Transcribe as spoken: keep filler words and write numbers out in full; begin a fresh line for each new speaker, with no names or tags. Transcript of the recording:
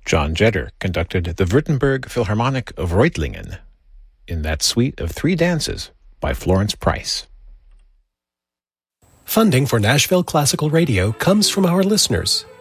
John Jetter conducted the Württemberg Philharmonic of Reutlingen in that suite of three dances by Florence Price.
Funding for Nashville Classical Radio comes from our listeners